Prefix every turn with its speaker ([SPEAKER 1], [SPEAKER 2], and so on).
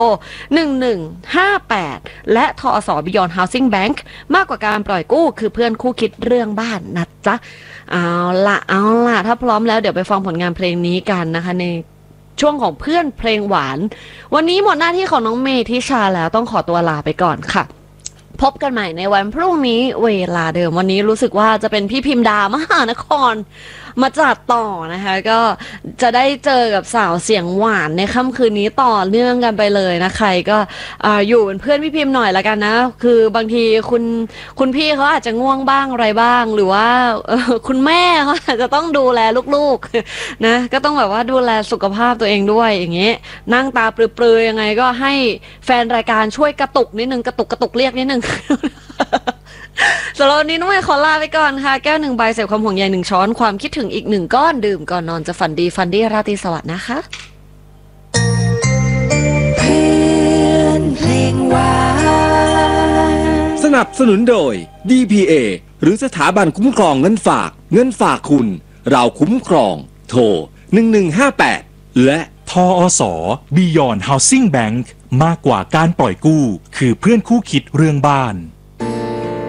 [SPEAKER 1] 1158และทอส Beyond Housing Bank มากกว่าการปล่อยกู้คือเพื่อนคู่คิดเรื่องบ้านนะจ๊ะเอาล่ะถ้าพร้อมแล้วเดี๋ยวไปฟังผลงานเพลงนี้กันนะคะในช่วงของเพื่อนเพลงหวานวันนี้หมดหน้าที่ของน้องเมทิชาแล้วต้องขอตัวลาไปก่อนค่ะพบกันใหม่ในวันพรุ่งนี้เวลาเดิมวันนี้รู้สึกว่าจะเป็นพี่พิมดามหานครมาจัดต่อนะคะก็จะได้เจอกับสาวเสียงหวานในค่ำคืนนี้ต่อเนื่องกันไปเลยนะใครก็อยู่เป็นเพื่อนพี่พิมหน่อยละกันนะคือบางทีคุณพี่เขาอาจจะง่วงบ้างอะไรบ้างหรือว่าคุณแม่เขาอาจจะต้องดูแลลูกๆนะก็ต้องแบบว่าดูแลสุขภาพตัวเองด้วยอย่างเงี้ยนั่งตาปลือๆยังไงก็ให้แฟนรายการช่วยกระตุกนิดนึงกระตุกเรียกนิดนึงสำหรับวันนี้น้องเมย์ขอลาไปก่อนค่ะแก้ว1 ใบเสพความห่วงใย1 ช้อนความคิดถึงอีก1 ก้อนดื่มก่อนนอนจะฝันดีราตรีสวัสดิ์นะคะ
[SPEAKER 2] เพื่อนเพลงหวาน
[SPEAKER 3] สนับสนุนโดย DPA หรือสถาบันคุ้มครองเงินฝากคุณเราคุ้มครองโทร1158และ
[SPEAKER 4] ทอส Beyond Housing Bank มากกว่าการปล่อยกู้คือเพื่อนคู่คิดเรื่องบ้าน